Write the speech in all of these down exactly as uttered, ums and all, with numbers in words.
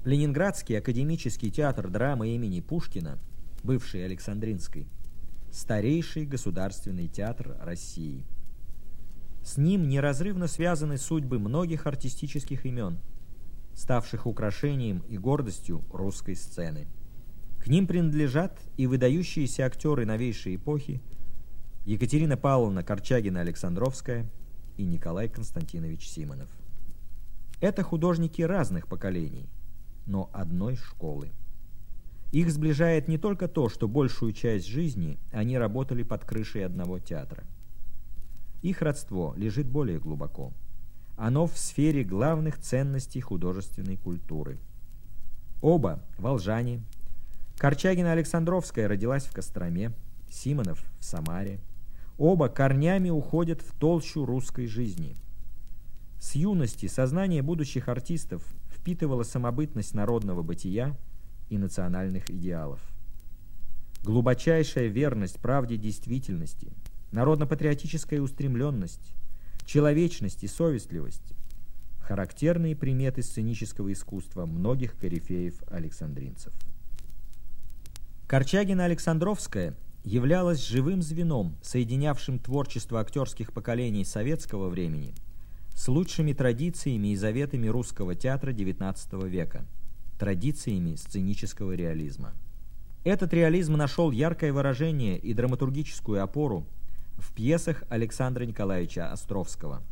Ленинградский академический театр драмы имени Пушкина, бывший Александринской, старейший государственный театр России. С ним неразрывно связаны судьбы многих артистических имен, ставших украшением и гордостью русской сцены. К ним принадлежат и выдающиеся актеры новейшей эпохи Екатерина Павловна Корчагина-Александровская и Николай Константинович Симонов. Это художники разных поколений, но одной школы. Их сближает не только то, что большую часть жизни они работали под крышей одного театра. Их родство лежит более глубоко. Оно в сфере главных ценностей художественной культуры. Оба волжане. Корчагина-Александровская родилась в Костроме, Симонов в Самаре. Оба корнями уходят в толщу русской жизни. С юности сознание будущих артистов впитывало самобытность народного бытия и национальных идеалов. Глубочайшая верность правде действительности, народно-патриотическая устремленность, человечность и совестливость – характерные приметы сценического искусства многих корифеев-александринцев. Корчагина-Александровская являлась живым звеном, соединявшим творчество актерских поколений советского времени с лучшими традициями и заветами русского театра девятнадцатого века, традициями сценического реализма. Этот реализм нашел яркое выражение и драматургическую опору в пьесах Александра Николаевича Островского.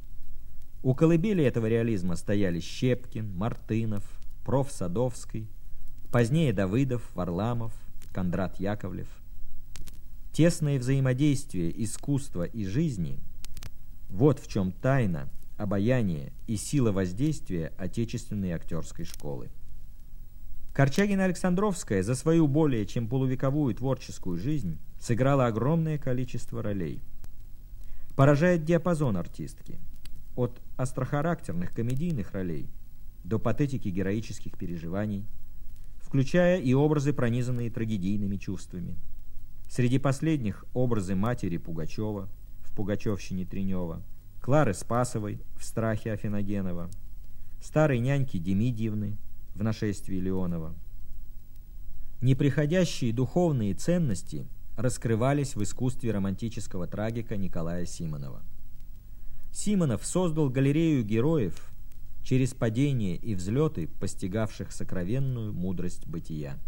У колыбели этого реализма стояли Щепкин, Мартынов, проф. Садовский, позднее Давыдов, Варламов, Кондрат Яковлев. Тесное взаимодействие искусства и жизни – вот в чем тайна, обаяние и сила воздействия отечественной актерской школы. Корчагина-Александровская за свою более чем полувековую творческую жизнь сыграла огромное количество ролей. Поражает диапазон артистки. От острохарактерных комедийных ролей до патетики героических переживаний, включая и образы, пронизанные трагедийными чувствами. Среди последних образы матери Пугачева в «Пугачевщине» Тренева, Клары Спасовой в «Страхе» Афиногенова, старой няньки Демидьевны в «Нашествии» Леонова. Неприходящие духовные ценности раскрывались в искусстве романтического трагика Николая Симонова. Симонов создал галерею героев через падения и взлеты, постигавших сокровенную мудрость бытия.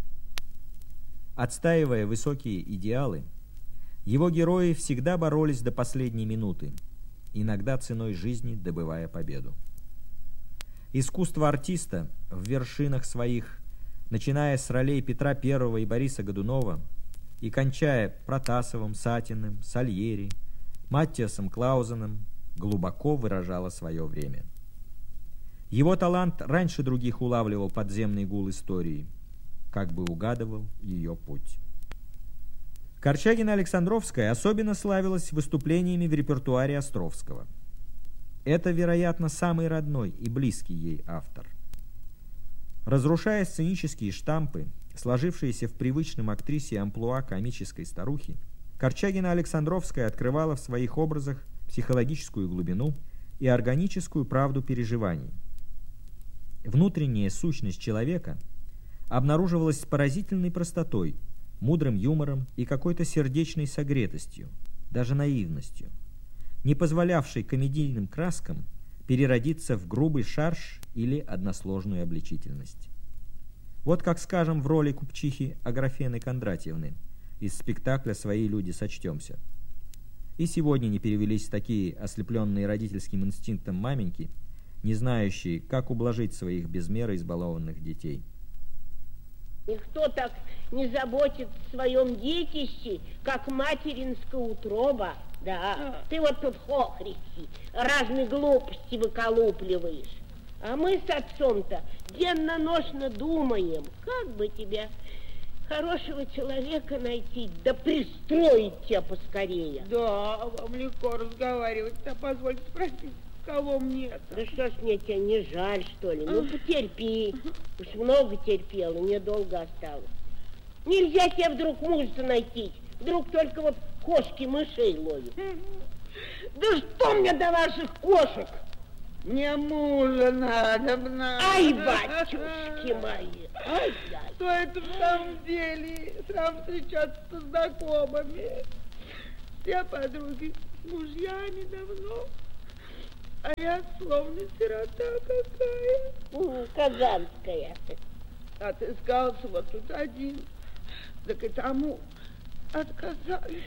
Отстаивая высокие идеалы, его герои всегда боролись до последней минуты, иногда ценой жизни добывая победу. Искусство артиста в вершинах своих, начиная с ролей Петра Первого и Бориса Годунова и кончая Протасовым, Сатиным, Сальери, Маттиасом Клаузеном, глубоко выражало свое время. Его талант раньше других улавливал подземный гул истории, как бы угадывал ее путь. Корчагина-Александровская особенно славилась выступлениями в репертуаре Островского. Это, вероятно, самый родной и близкий ей автор. Разрушая сценические штампы, сложившиеся в привычном актрисе амплуа комической старухи, Корчагина-Александровская открывала в своих образах психологическую глубину и органическую правду переживаний. Внутренняя сущность человека обнаруживалась с поразительной простотой, мудрым юмором и какой-то сердечной согретостью, даже наивностью, не позволявшей комедийным краскам переродиться в грубый шарж или односложную обличительность. Вот как, скажем, в роли купчихи Аграфены Кондратьевны из спектакля «Свои люди, сочтемся». И сегодня не перевелись такие ослепленные родительским инстинктом маменьки, не знающие, как ублажить своих без меры избалованных детей. Никто так не заботится о своем детище, как материнская утроба. Да, ты вот тут хохрести, разные глупости выколупливаешь. А мы с отцом-то денно-ношно думаем, как бы тебе хорошего человека найти, да пристроить тебя поскорее. Да, вам легко разговаривать, а позвольте спросить, кого мне-то? Да что ж мне тебя не жаль, что ли? Ну, потерпи. Уж много терпела, недолго осталось. Нельзя тебе вдруг мужа найти. Вдруг только вот кошки мышей ловят. Да что мне до ваших кошек? Мне мужа надо. Ай, батюшки мои, ай, ай. Что это в самом деле? Сам встречаться со знакомыми. Все подруги с мужьями давно, а я словно сирота какая. Ну, казанская. Отыскался вот тут один, так и тому отказали.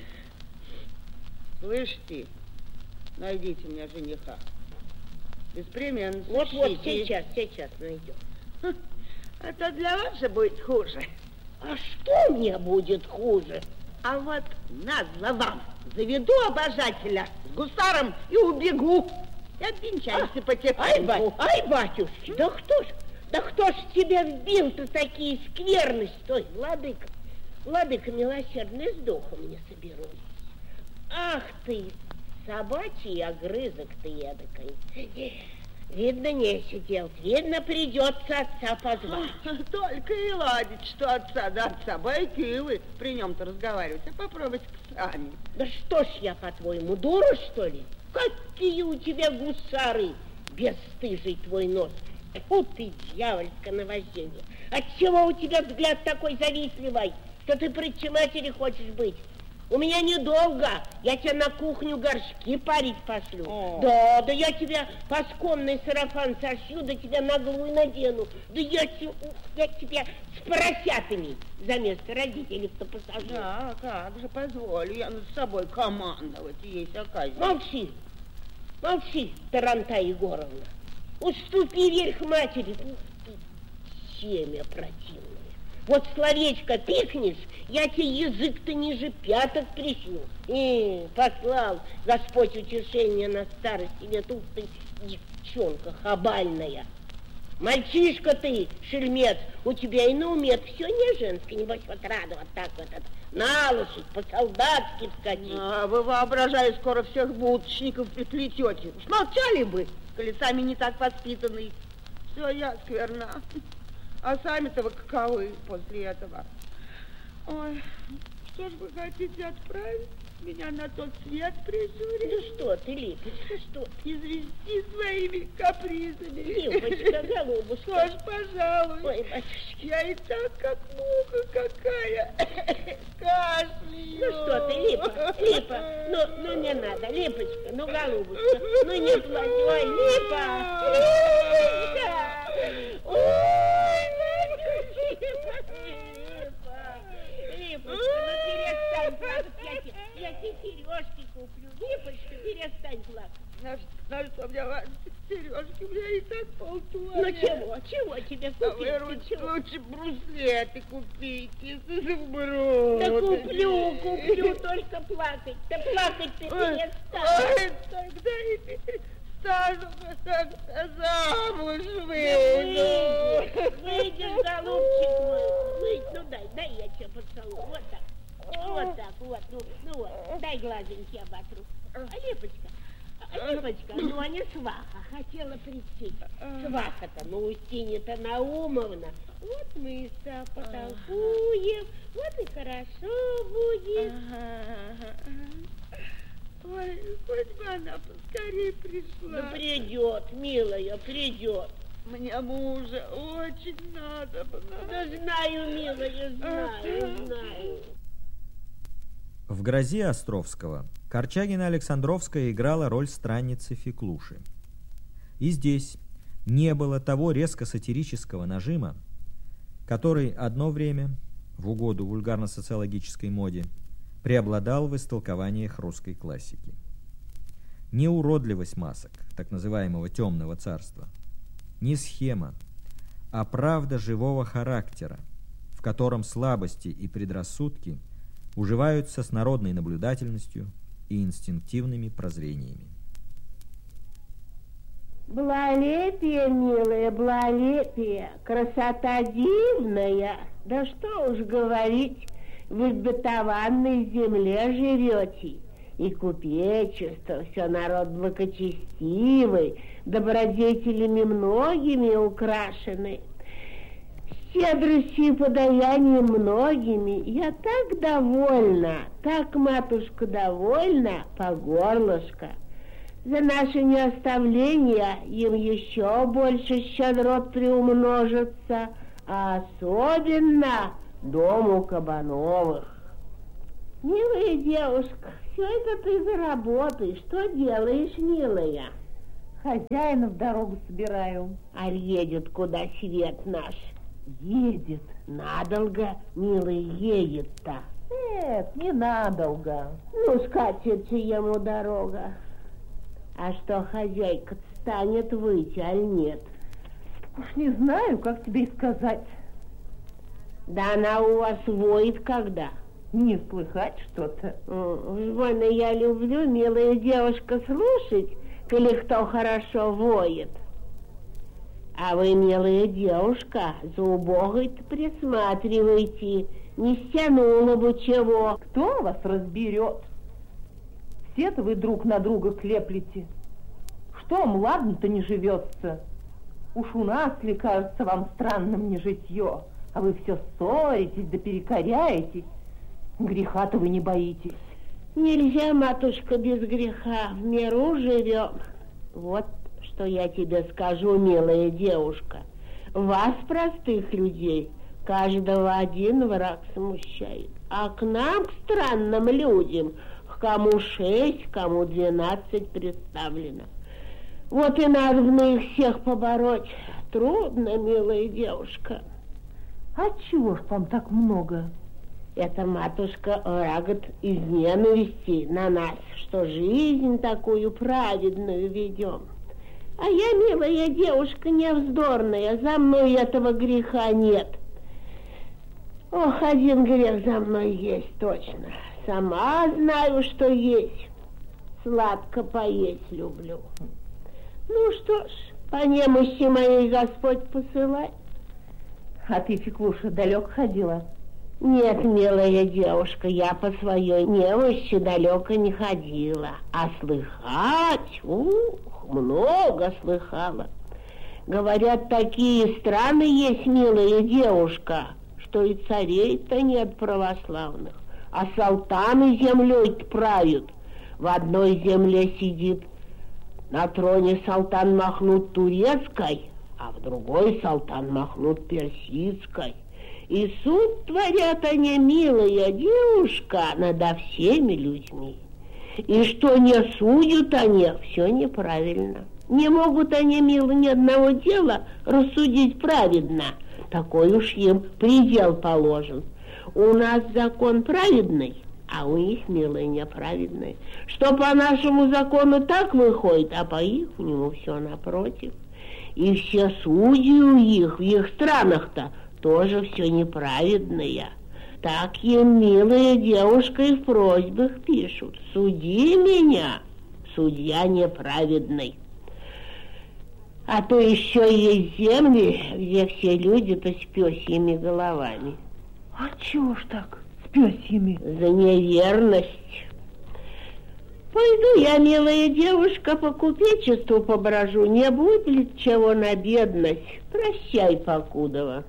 Слышь ты, найдите мне жениха. Беспременно. Вот-вот, сейчас, сейчас найдем. Это для вас же будет хуже. А что мне будет хуже? А вот назло вам заведу обожателя с гусаром и убегу. И обвенчаемся а, потихоньку. Ай, ба, ай, батюшки, да кто ж, да кто ж тебя вбил-то такие скверны? Стой, владыка, владыка милосердный, с духом не соберусь. Ах ты, собачий огрызок ты эдакой. Видно, не сидел. Видно, придется отца позвать. Только и ладить, что отца да отца. Байки и вы при нем-то разговаривать. А попробуйте-ка сами. Да что ж я, по-твоему, дура, что ли? Какие у тебя гусары, бесстыжий твой нос. Фу ты, дьявольское наваждение. Отчего у тебя взгляд такой завистливый, что ты притче матери хочешь быть? У меня недолго. Я тебя на кухню горшки парить пошлю. О. Да, да я тебя пасконный сарафан сошью, да тебя на голову надену. Да я, я тебя с поросятами за место родителей-то посажу. Да, как же, позволю я над собой командовать, есть оказия. Молчи, молчи, Таранта Егоровна. Уступи верх матери. Семя противное. Вот словечко пикнешь, я тебе язык-то ниже пяток трясну. И послал Господь утешение на старости лет. Ух ты, девчонка хабальная. Мальчишка ты, шельмец, у тебя и на уме все не женское, небось вот рада вот так вот, вот на лошадь, по-солдатски вскочить. А вы, воображаю, скоро всех будущников приплетете. Уж молчали бы, коли сами не так воспитанные. Все я скверна. А сами-то вы каковы после этого? Ой, что ж вы хотите отправить меня на тот свет прижурить? Да что ты, Липочка, что? Извести своими капризами. Липочка, голубушка. Что ж, пожалуй. Ой, батюшки. Я и так, как муха какая, кашляю. Ну что ты, Липа, Липа, ну, ну не надо, Липочка, ну, голубушка, ну не плачь, ой, Липа, Липочка, ой, Липа, Липочка, ну перестань плакать, я тебе, я тебе сережки куплю, Липочка, перестань плакать. На, на что мне ваши сережки, у меня и так полтуалета. Ну чего, чего тебе купить? А вы лучше, лучше бруслеты купите, с изумрудами. Да куплю, куплю, только плакать, да плакать ты перестань. Ой, тогда и перестану, замуж выйду. Выйдешь, выйдешь, голубчик мой, выйдь, ну дай, дай я тебя поцелую, вот так, вот так, вот, ну, ну вот, дай глазеньки оботру. А Липочка, Липочка, ну а не сваха, хотела прийти. Сваха-то, ну Устинья-то Наумовна, вот мы с тобой потолкуем, вот и хорошо будет. Ой, хоть бы она поскорее пришла. Да придет, милая, придет. Мне мужа очень надо. Да знаю, милая, знаю, знаю. В «Грозе» Островского Корчагина Александровская играла роль странницы Феклуши. И здесь не было того резко сатирического нажима, который одно время, в угоду вульгарно-социологической моде, преобладал в истолкованиях русской классики. Не уродливость масок, так называемого темного царства, не схема, а правда живого характера, в котором слабости и предрассудки уживаются с народной наблюдательностью и инстинктивными прозрениями. Блалепие, милая, блалепие, красота дивная, да что уж говорить, в изготованной земле живете, и купечество, все народ благочестивый, добродетелями многими украшены, щедростью и подаянием многими. Я так довольна, так, матушка, довольна по горлышко. За наше неоставление им еще больше щедрот приумножится, а особенно дому Кабановых. Милая девушка, все это ты заработаешь. Что делаешь, милая? Хозяина в дорогу собираю. А едет куда свет наш? Едет. Надолго, милый, едет-то. Нет, не надолго. Ну, скатится ему дорога. А что, хозяйка станет выйти, аль нет? Уж не знаю, как тебе и сказать. Да она у вас воет когда? Не слыхать что-то. Вольно я люблю, милая девушка, слушать, коли кто хорошо воет. А вы, милая девушка, за убогой-то присматривайте, не стянуло бы чего. Кто вас разберет? Все-то вы друг на друга клеплете. Что вам ладно-то не живется? Уж у нас ли кажется вам странным не житье, а вы все ссоритесь да перекоряетесь. Греха-то вы не боитесь. Нельзя, матушка, без греха, в миру живем. Вот что я тебе скажу, милая девушка. Вас, простых людей, каждого один враг смущает. А к нам, к странным людям, к кому шесть, кому двенадцать представлено. Вот и надо их всех побороть. Трудно, милая девушка. А чего ж вам так много? Это, матушка, рагот из ненависти на нас, что жизнь такую праведную ведем. А я, милая девушка, невздорная, за мной этого греха нет. Ох, один грех за мной есть точно. Сама знаю, что есть. Сладко поесть люблю. Ну что ж, по немощи моей Господь посылай. А ты, Феклуша, далеко ходила? Нет, милая девушка, я по своей немощи далеко не ходила. А слыхать, ух, много слыхала. Говорят, такие страны есть, милая девушка, что и царей-то нет православных, а султаны землей правят. В одной земле сидит на троне султан Махмуд турецкой, а в другой султан Махмуд персидской. И суд творят они, милая девушка, надо всеми людьми. И что не судят они, все неправильно. Не могут они, мило, ни одного дела рассудить праведно. Такой уж им предел положен. У нас закон праведный, а у них, милые, неправедный. Что по нашему закону так выходит, а по их у него все напротив. И все судьи у них, в их странах-то, тоже все неправедное. Так им, милая девушка, и в просьбах пишут: суди меня, судья неправедный. А то еще есть земли, где все люди-то с пёсьими головами. А чего ж так с пёсьими? За неверность. Пойду я, милая девушка, по купечеству поброжу, не будет чего на бедность. Прощай, покудова.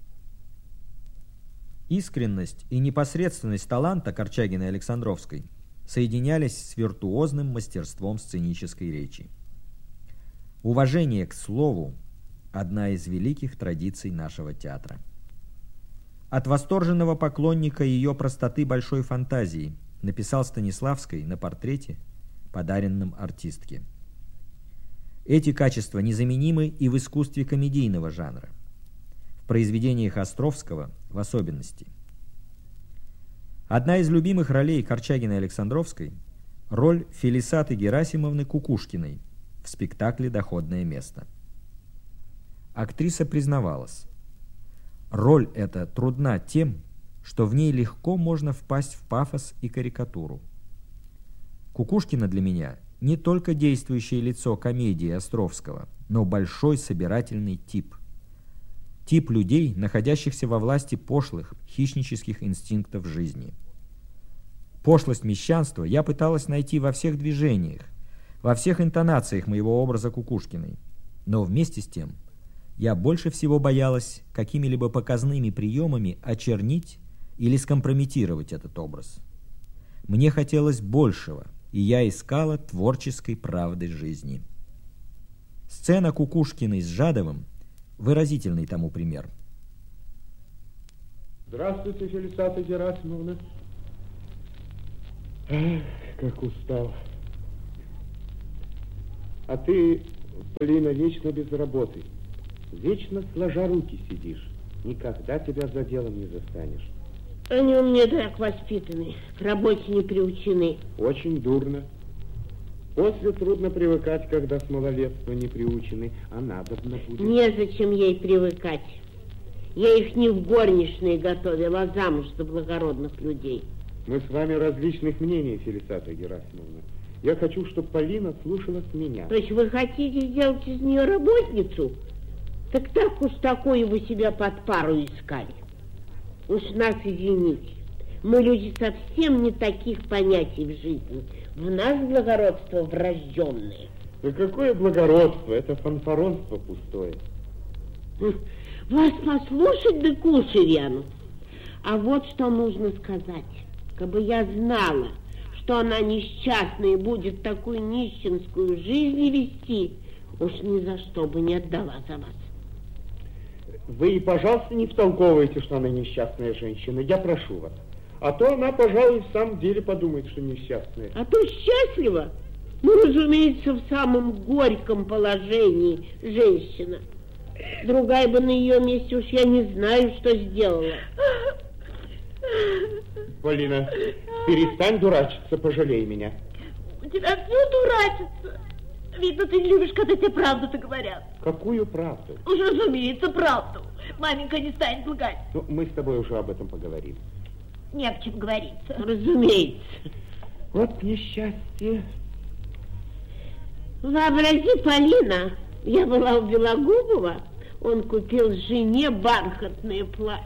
Искренность и непосредственность таланта Корчагиной Александровской соединялись с виртуозным мастерством сценической речи. Уважение к слову – одна из великих традиций нашего театра. От восторженного поклонника ее простоты большой фантазии написал Станиславской на портрете, подаренном артистке. Эти качества незаменимы и в искусстве комедийного жанра, в произведениях Островского в особенности. Одна из любимых ролей Корчагиной Александровской – роль Фелисаты Герасимовны Кукушкиной в спектакле «Доходное место». Актриса признавалась: роль эта трудна тем, что в ней легко можно впасть в пафос и карикатуру. Кукушкина для меня не только действующее лицо комедии Островского, но большой собирательный тип. Тип людей, находящихся во власти пошлых, хищнических инстинктов жизни. Пошлость мещанства я пыталась найти во всех движениях, во всех интонациях моего образа Кукушкиной, но вместе с тем я больше всего боялась какими-либо показными приемами очернить или скомпрометировать этот образ. Мне хотелось большего, и я искала творческой правды жизни. Сцена Кукушкиной с Жадовым – выразительный тому пример. Здравствуйте, Фелисата Герасимовна. Ах, как устал. А ты, Полина, вечно без работы. Вечно сложа руки сидишь. Никогда тебя за делом не застанешь. Они у меня так воспитаны, к работе не приучены. Очень дурно. После трудно привыкать, когда с малолетства не приучены, а надобно будет. Незачем ей привыкать. Я их не в горничные готовила, а замуж за благородных людей. Мы с вами различных мнений, Фелисата Герасимовна. Я хочу, чтобы Полина слушалась меня. То есть вы хотите сделать из нее работницу? Так так уж такое вы себя под пару искали. Уж нас извините. Мы люди совсем не таких понятий в жизни. В нас благородство врожденное. Да какое благородство? Это фанфаронство пустое. Вас послушать, да кушай ряну. А вот что нужно сказать. Кабы я знала, что она несчастная и будет такую нищенскую жизнь вести, уж ни за что бы не отдала за вас. Вы, пожалуйста, не втолковывайте, что она несчастная женщина. Я прошу вас. А то она, пожалуй, в самом деле подумает, что несчастная. А то счастлива. Ну, разумеется, в самом горьком положении женщина. Другая бы на ее месте уж я не знаю, что сделала. Полина, перестань дурачиться, пожалей меня. У тебя все дурачится. Видно, ты не любишь, когда тебе правду-то говорят. Какую правду? Уж разумеется, правду. Маменька не станет лгать. Ну, мы с тобой уже об этом поговорим. Не о чем говориться. Разумеется. Вот несчастье. Вообрази, Полина, я была у Белогубова, он купил жене бархатное платье.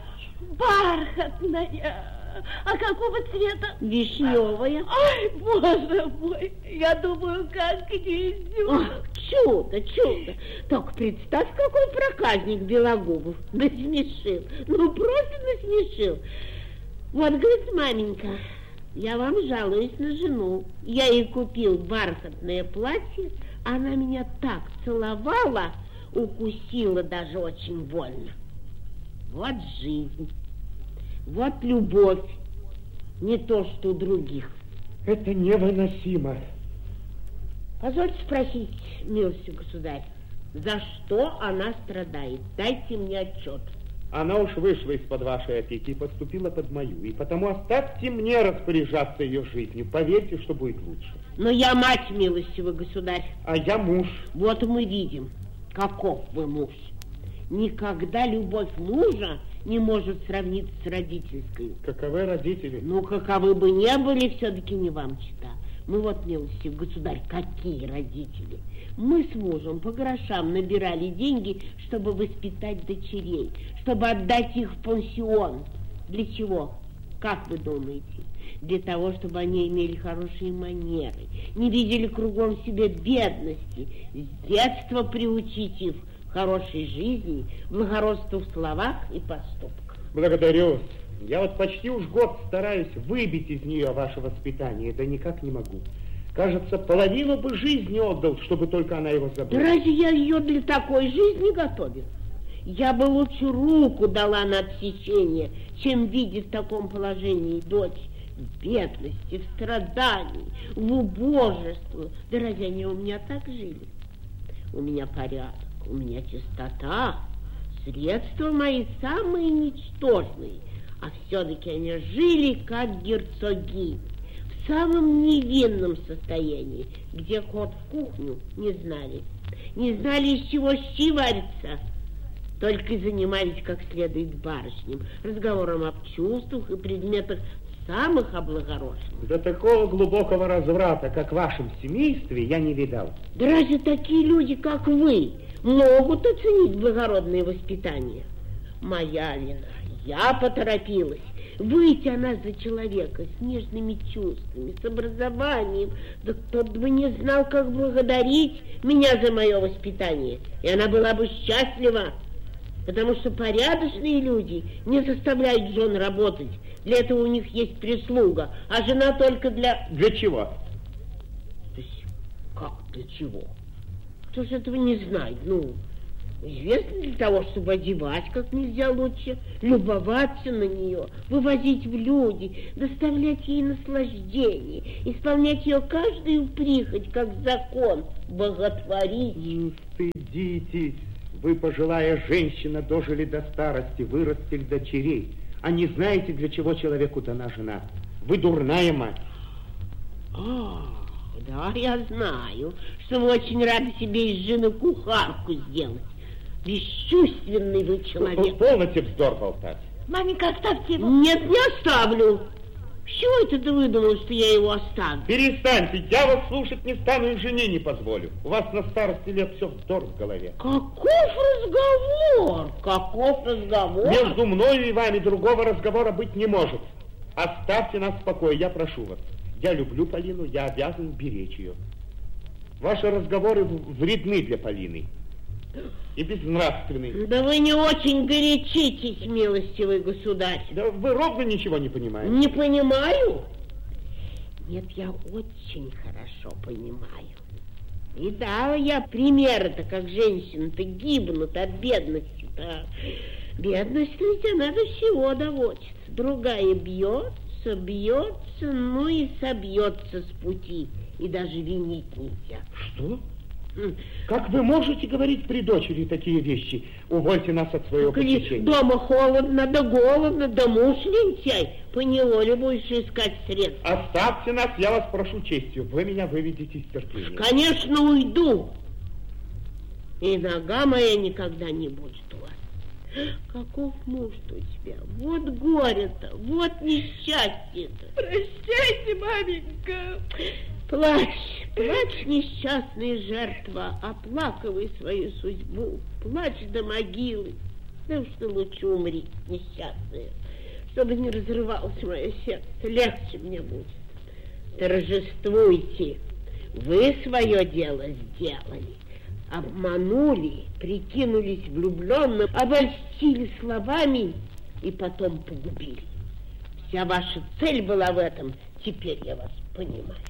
Бархатная. А какого цвета? Вишневая. Ай, боже мой, я думаю, как гнездю. Ах, чудо, чудо. Только представь, какой проказник Белогубов. Насмешил. Ну, просто насмешил. Вот, говорит, маменька, я вам жалуюсь на жену. Я ей купил бархатное платье, она меня так целовала, укусила даже очень больно. Вот жизнь. Вот любовь, не то, что у других. Это невыносимо. Позвольте спросить, милостью государь, за что она страдает? Дайте мне отчет. Она уж вышла из-под вашей опеки и подступила под мою. И потому оставьте мне распоряжаться ее жизнью. Поверьте, что будет лучше. Но я мать, милостивый государь. А я муж. Вот мы видим, каков вы муж. Никогда любовь мужа не может сравниться с родительской. Каковы родители? Ну, каковы бы ни были, все-таки не вам чита. Мы вот, милостивый государь, какие родители. Мы с мужем по грошам набирали деньги, чтобы воспитать дочерей, чтобы отдать их в пансион. Для чего? Как вы думаете? Для того, чтобы они имели хорошие манеры, не видели кругом себя бедности, с детства приучить их хорошей жизни, благородству в словах и поступках. Благодарю вас. Я вот почти уж год стараюсь выбить из нее ваше воспитание, да никак не могу. Кажется, половину бы жизни отдал, чтобы только она его забыла. Да разве я ее для такой жизни готовил? Я бы лучше руку дала на отсечение, чем видеть в таком положении дочь в бедности, в страдании, в убожестве. Да разве они у меня так жили? У меня порядок. У меня чистота, средства мои самые ничтожные, а все-таки они жили как герцоги, в самом невинном состоянии, где ход в кухню не знали, не знали, из чего щи варятся, только и занимались как следует барышням, разговором об чувствах и предметах самых облагороженных. До такого глубокого разврата, как в вашем семействе, я не видал. Да разве такие люди, как вы, могут оценить благородное воспитание? Моя вина. Я поторопилась. Выйти она за человека с нежными чувствами, с образованием. Да кто-то бы не знал, как благодарить меня за мое воспитание. И она была бы счастлива. Потому что порядочные люди не заставляют жен работать. Для этого у них есть прислуга. А жена только для... Для чего? Как для чего? Кто же этого не знает? Ну, известно для того, чтобы одевать как нельзя лучше, любоваться на нее, вывозить в люди, доставлять ей наслаждение, исполнять ее каждую прихоть, как закон, боготворить. Не стыдитесь. Вы, пожилая женщина, дожили до старости, вырастили дочерей. А не знаете, для чего человеку дана жена? Вы дурная мать. А, да, я знаю, что вы очень рады себе из жены кухарку сделать. Бесчувственный вы человек. Полноте вздор болтать. Маменька, оставьте его. Нет, не оставлю. Чего это ты выдумал, что я его оставлю? Перестаньте, я вас слушать не стану и жене не позволю. У вас на старости лет все вздор в голове. Каков разговор? Каков разговор? Между мною и вами другого разговора быть не может. Оставьте нас в покое, я прошу вас. Я люблю Полину, я обязан беречь ее. Ваши разговоры вредны для Полины и безнравственны. Да вы не очень горячитесь, милостивый государь. Да вы ровно ничего не понимаете. Не понимаю? Нет, я очень хорошо понимаю. И да, я примеры-то, как женщины-то гибнут от бедности-то. Бедность ведь она до всего доводится. Другая бьется, бьется, ну и собьется с пути. И даже винить нельзя. Что? Как вы можете говорить при дочери такие вещи? Увольте нас от своего попечения. Дома холодно, да голодно, да муж лентяй. Поневоле будешь искать средств. Оставьте нас, я вас прошу честью. Вы меня выведете из терпения. Конечно, уйду. И нога моя никогда не будет у вас. Каков муж-то у тебя? Вот горе-то, вот несчастье-то. Прощайте, маменька. Плачь, плачь, несчастная жертва, оплакивай свою судьбу, плачь до могилы. Да уж ты лучше умри, несчастная, чтобы не разрывалось мое сердце, легче мне будет. Торжествуйте, вы свое дело сделали, обманули, прикинулись влюбленным, обольстили словами и потом погубили. Вся ваша цель была в этом, теперь я вас понимаю.